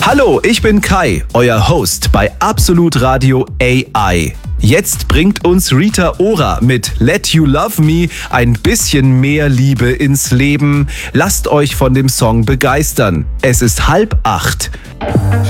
Hallo, ich bin Kai, euer Host bei Absolut Radio AI. Jetzt bringt uns Rita Ora mit Let You Love Me ein bisschen mehr Liebe ins Leben. Lasst euch von dem Song begeistern. Es ist 7:30.